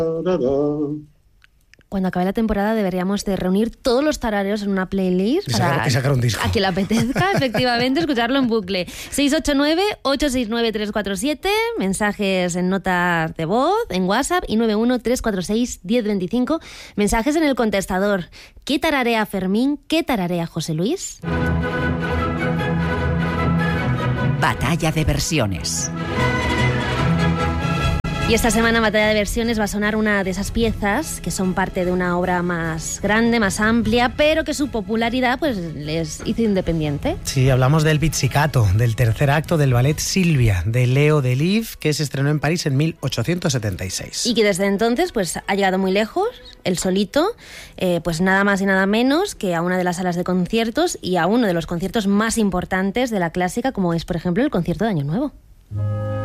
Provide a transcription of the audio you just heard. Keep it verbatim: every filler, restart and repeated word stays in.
Cuando acabe la temporada deberíamos de reunir todos los tarareos en una playlist y para sacar, y sacar un disco. A quien le apetezca, efectivamente, escucharlo en bucle. seis ocho nueve, ocho seis nueve, tres cuatro siete, mensajes en notas de voz, en WhatsApp, y nueve uno, tres cuatro seis, uno cero dos cinco, mensajes en el contestador. ¿Qué tararea Fermín? ¿Qué tararea José Luis? Batalla de versiones. Y esta semana en Batalla de Versiones va a sonar una de esas piezas que son parte de una obra más grande, más amplia, pero que su popularidad pues les hizo independiente. Sí, hablamos del Pizzicato, del tercer acto del ballet Silvia, de Leo Delibes, que se estrenó en París en mil ochocientos setenta y seis. Y que desde entonces pues ha llegado muy lejos, él solito, eh, pues nada más y nada menos que a una de las salas de conciertos y a uno de los conciertos más importantes de la clásica, como es, por ejemplo, el concierto de Año Nuevo.